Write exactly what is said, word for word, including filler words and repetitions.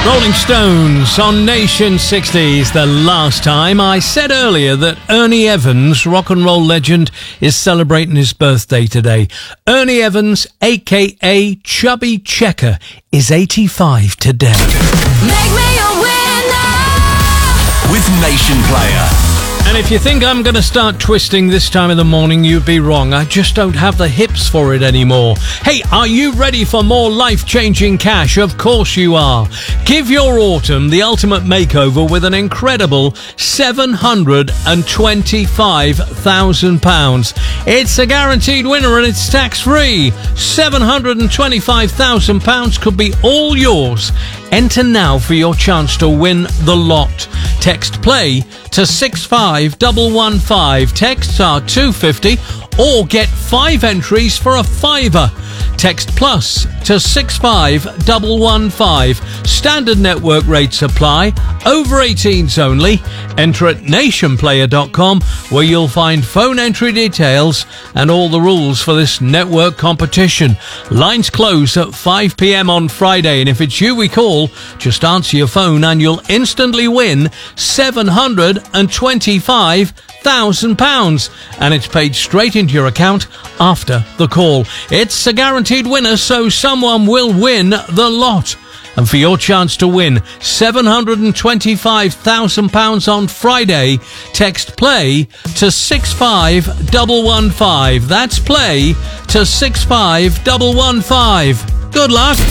Rolling Stones on Nation sixties. The last time I said earlier that Ernie Evans, rock and roll legend, is celebrating his birthday today. Ernie Evans, aka Chubby Checker, is eighty-five today. Make me a winner with Nation Player. And if you think I'm going to start twisting this time of the morning, you'd be wrong. I just don't have the hips for it anymore. Hey, are you ready for more life-changing cash? Of course you are. Give your autumn the ultimate makeover with an incredible seven hundred twenty-five thousand pounds. It's a guaranteed winner and it's tax-free. seven hundred twenty-five thousand pounds could be all yours. Enter now for your chance to win the lot. Text play to six five one one five. Texts are two pounds fifty or get five entries for a fiver. Text plus to six five one one five. Standard network rates apply. Over eighteens only. Enter at nation player dot com where you'll find phone entry details and all the rules for this network competition. Lines close at five p.m. on Friday, and if it's you we call, just answer your phone and you'll instantly win seven hundred twenty-five thousand pounds, and it's paid straight into your account after the call. It's a guaranteed winner, so someone will win the lot. And for your chance to win seven hundred twenty-five thousand pounds on Friday, text play to six five one one five. That's play to six five one one five. Good luck.